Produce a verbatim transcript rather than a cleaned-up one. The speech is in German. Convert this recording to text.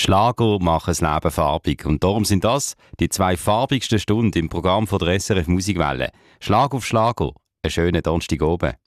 Schlager machen das Leben farbig. Und darum sind das die zwei farbigsten Stunden im Programm von der S R F Musikwelle. Schlag auf Schlager. Einen schönen Donnerstag oben.